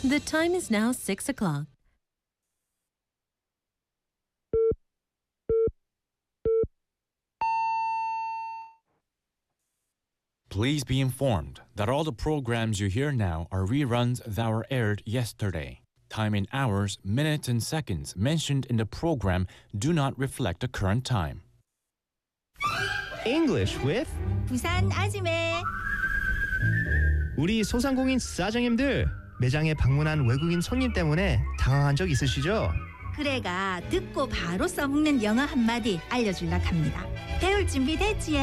The time is now 6 o'clock. Please be informed that all the programs you hear now are reruns that were aired yesterday. Time in hours, minutes, and seconds mentioned in the program do not reflect the current time. English with 부산 아지매. 우리 소상공인 사장님들 매장에 방문한 외국인 손님 때문에 당황한 적 있으시죠? 그래가 듣고 바로 써먹는 영어 한마디 알려줄라 합니다. 배울 준비 됐지?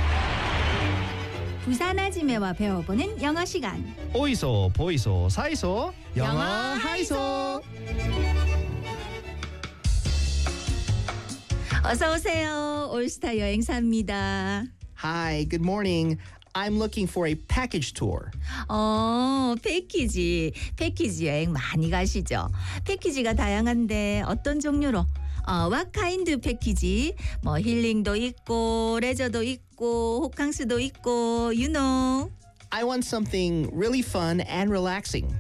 부산 아지매와 배워보는 영어 시간. 오이소 보이소 사이소 영어 하이소. 어서 오세요. 올스타 여행사입니다. Hi, good morning. I'm looking for a package tour. 패키지 여행 많이 가시죠? 패키지가 다양한데 어떤 종류로? what kind 패키지? 뭐 힐링도 있고 레저도 있고 호캉스도 있고 you know. I want something really fun and relaxing.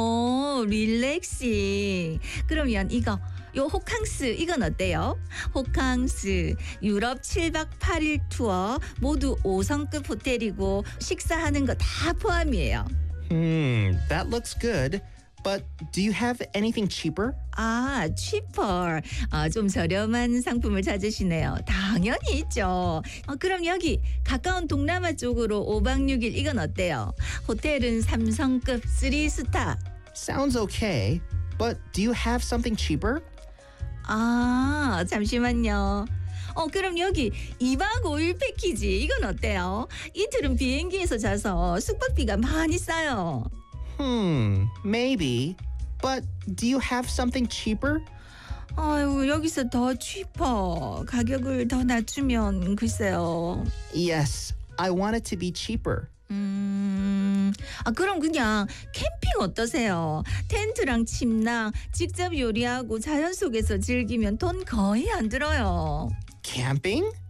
릴렉싱. 그러면 요 호캉스 이건 어때요? 호캉스 유럽 7박 8일 투어 모두 5성급 호텔이고 식사하는 거 다 포함이에요. That looks good. But do you have anything cheaper? cheaper. 좀 저렴한 상품을 찾으시네요. 당연히 있죠. 그럼 여기 가까운 동남아 쪽으로 5박 6일 이건 어때요? 호텔은 3성급 3스타. Sounds okay. But do you have something cheaper? 잠시만요. 그럼 여기 2박 5일 패키지 이건 어때요? 이틀은 비행기에서 자서 숙박비가 많이 싸요. Maybe. But do you have something cheaper? 아이고 여기서 더 cheaper. 가격을 더 낮추면 글쎄요. Yes, I want it to be cheaper. 그럼 그냥 캠핑 어떠세요? 텐트랑 침낭 직접 요리하고 자연 속에서 즐기면 돈 거의 안 들어요. Camping?